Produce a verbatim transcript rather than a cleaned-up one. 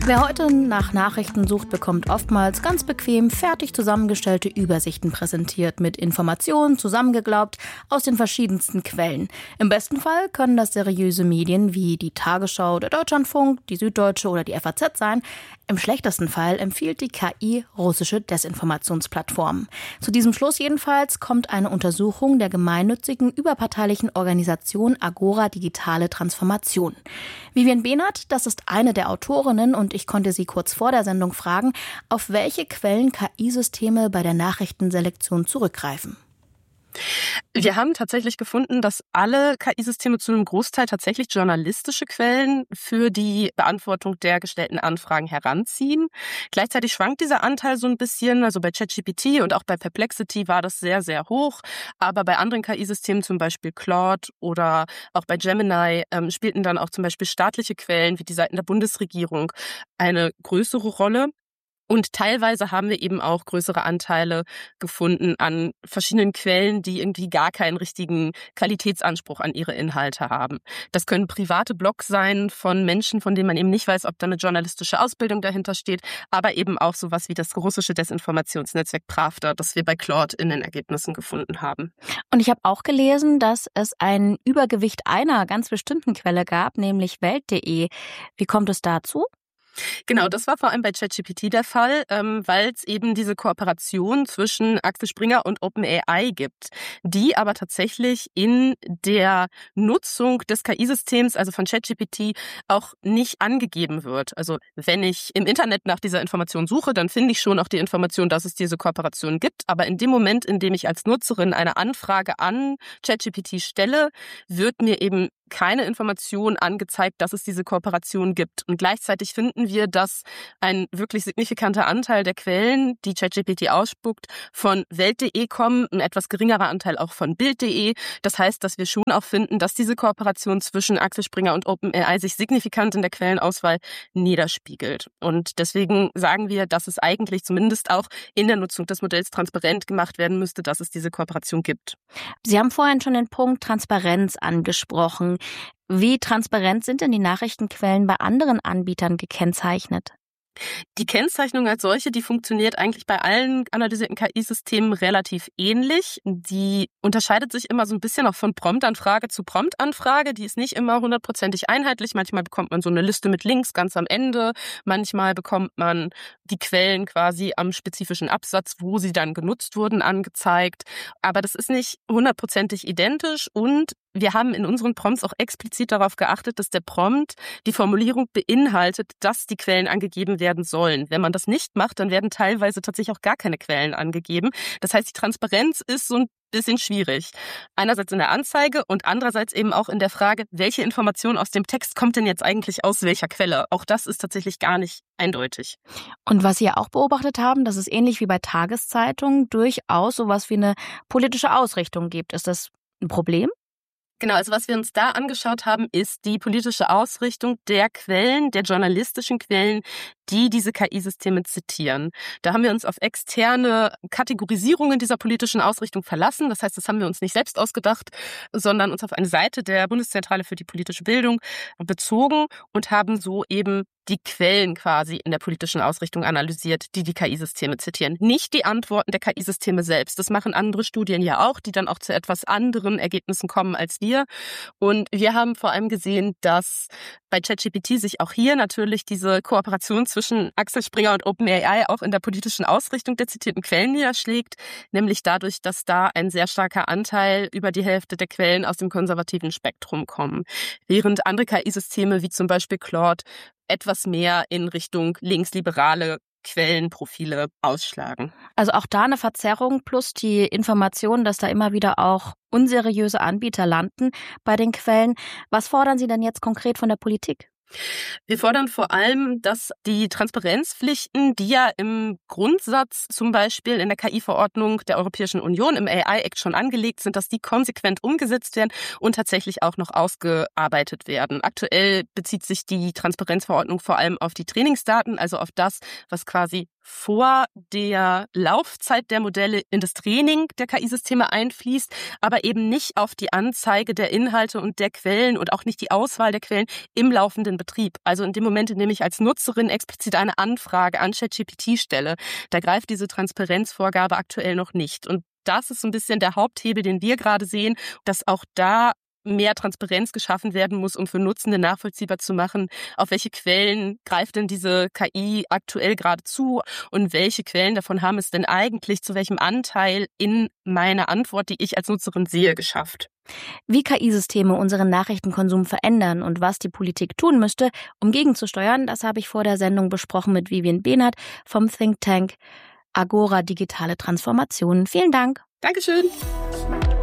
Wer heute nach Nachrichten sucht, bekommt oftmals ganz bequem fertig zusammengestellte Übersichten präsentiert mit Informationen zusammengeglaubt aus den verschiedensten Quellen. Im besten Fall können das seriöse Medien wie die Tagesschau, der Deutschlandfunk, die Süddeutsche oder die F A Z sein. Im schlechtesten Fall empfiehlt die K I russische Desinformationsplattformen. Zu diesem Schluss jedenfalls kommt eine Untersuchung der gemeinnützigen überparteilichen Organisation Agora Digitale Transformation. Vivian Behnert, das ist eine der Autorinnen und ich konnte sie kurz vor der Sendung fragen, auf welche Quellen K I-Systeme bei der Nachrichtenselektion zurückgreifen. Wir haben tatsächlich gefunden, dass alle K I-Systeme zu einem Großteil tatsächlich journalistische Quellen für die Beantwortung der gestellten Anfragen heranziehen. Gleichzeitig schwankt dieser Anteil so ein bisschen. Also bei ChatGPT und auch bei Perplexity war das sehr, sehr hoch. Aber bei anderen K I-Systemen, zum Beispiel Claude oder auch bei Gemini, ähm, spielten dann auch zum Beispiel staatliche Quellen wie die Seiten der Bundesregierung eine größere Rolle. Und teilweise haben wir eben auch größere Anteile gefunden an verschiedenen Quellen, die irgendwie gar keinen richtigen Qualitätsanspruch an ihre Inhalte haben. Das können private Blogs sein von Menschen, von denen man eben nicht weiß, ob da eine journalistische Ausbildung dahinter steht, aber eben auch sowas wie das russische Desinformationsnetzwerk Pravda, das wir bei Claude in den Ergebnissen gefunden haben. Und ich habe auch gelesen, dass es ein Übergewicht einer ganz bestimmten Quelle gab, nämlich Welt punkt de. Wie kommt es dazu? Genau, das war vor allem bei ChatGPT der Fall, ähm, weil es eben diese Kooperation zwischen Axel Springer und OpenAI gibt, die aber tatsächlich in der Nutzung des K I-Systems, also von ChatGPT, auch nicht angegeben wird. Also wenn ich im Internet nach dieser Information suche, dann finde ich schon auch die Information, dass es diese Kooperation gibt. Aber in dem Moment, in dem ich als Nutzerin eine Anfrage an ChatGPT stelle, wird mir eben keine Information angezeigt, dass es diese Kooperation gibt. Und gleichzeitig finden wir, dass ein wirklich signifikanter Anteil der Quellen, die ChatGPT ausspuckt, von Welt punkt de kommen, ein etwas geringerer Anteil auch von Bild punkt de. Das heißt, dass wir schon auch finden, dass diese Kooperation zwischen Axel Springer und OpenAI sich signifikant in der Quellenauswahl niederspiegelt. Und deswegen sagen wir, dass es eigentlich zumindest auch in der Nutzung des Modells transparent gemacht werden müsste, dass es diese Kooperation gibt. Sie haben vorhin schon den Punkt Transparenz angesprochen. Wie transparent sind denn die Nachrichtenquellen bei anderen Anbietern gekennzeichnet? Die Kennzeichnung als solche, die funktioniert eigentlich bei allen analysierten K I-Systemen relativ ähnlich. Die unterscheidet sich immer so ein bisschen auch von Promptanfrage zu Promptanfrage. Die ist nicht immer hundertprozentig einheitlich. Manchmal bekommt man so eine Liste mit Links ganz am Ende. Manchmal bekommt man die Quellen quasi am spezifischen Absatz, wo sie dann genutzt wurden, angezeigt. Aber das ist nicht hundertprozentig identisch und wir haben in unseren Prompts auch explizit darauf geachtet, dass der Prompt die Formulierung beinhaltet, dass die Quellen angegeben werden sollen. Wenn man das nicht macht, dann werden teilweise tatsächlich auch gar keine Quellen angegeben. Das heißt, die Transparenz ist so ein bisschen schwierig. Einerseits in der Anzeige und andererseits eben auch in der Frage, welche Information aus dem Text kommt denn jetzt eigentlich aus welcher Quelle? Auch das ist tatsächlich gar nicht eindeutig. Und was Sie ja auch beobachtet haben, dass es ähnlich wie bei Tageszeitungen durchaus sowas wie eine politische Ausrichtung gibt. Ist das ein Problem? Genau, also was wir uns da angeschaut haben, ist die politische Ausrichtung der Quellen, der journalistischen Quellen, die diese K I-Systeme zitieren. Da haben wir uns auf externe Kategorisierungen dieser politischen Ausrichtung verlassen. Das heißt, das haben wir uns nicht selbst ausgedacht, sondern uns auf eine Seite der Bundeszentrale für die politische Bildung bezogen und haben so eben die Quellen quasi in der politischen Ausrichtung analysiert, die die K I-Systeme zitieren. Nicht die Antworten der K I-Systeme selbst. Das machen andere Studien ja auch, die dann auch zu etwas anderen Ergebnissen kommen als wir. Und wir haben vor allem gesehen, dass bei ChatGPT sich auch hier natürlich diese Kooperation zwischen Axel Springer und OpenAI auch in der politischen Ausrichtung der zitierten Quellen niederschlägt, nämlich dadurch, dass da ein sehr starker Anteil, über die Hälfte der Quellen aus dem konservativen Spektrum kommen. Während andere K I-Systeme wie zum Beispiel Claude etwas mehr in Richtung linksliberale Quellenprofile ausschlagen. Also auch da eine Verzerrung plus die Information, dass da immer wieder auch unseriöse Anbieter landen bei den Quellen. Was fordern Sie denn jetzt konkret von der Politik? Wir fordern vor allem, dass die Transparenzpflichten, die ja im Grundsatz zum Beispiel in der K I-Verordnung der Europäischen Union im A I-Act schon angelegt sind, dass die konsequent umgesetzt werden und tatsächlich auch noch ausgearbeitet werden. Aktuell bezieht sich die Transparenzverordnung vor allem auf die Trainingsdaten, also auf das, was quasi vor der Laufzeit der Modelle in das Training der K I-Systeme einfließt, aber eben nicht auf die Anzeige der Inhalte und der Quellen und auch nicht die Auswahl der Quellen im laufenden Betrieb. Also in dem Moment, in dem ich als Nutzerin explizit eine Anfrage an ChatGPT stelle, da greift diese Transparenzvorgabe aktuell noch nicht. Und das ist so ein bisschen der Haupthebel, den wir gerade sehen, dass auch da mehr Transparenz geschaffen werden muss, um für Nutzende nachvollziehbar zu machen, auf welche Quellen greift denn diese K I aktuell gerade zu und welche Quellen davon haben es denn eigentlich zu welchem Anteil in meiner Antwort, die ich als Nutzerin sehe, geschafft. Wie K I-Systeme unseren Nachrichtenkonsum verändern und was die Politik tun müsste, um gegenzusteuern, das habe ich vor der Sendung besprochen mit Vivian Behnert vom Think Tank Agora Digitale Transformation. Vielen Dank. Dankeschön.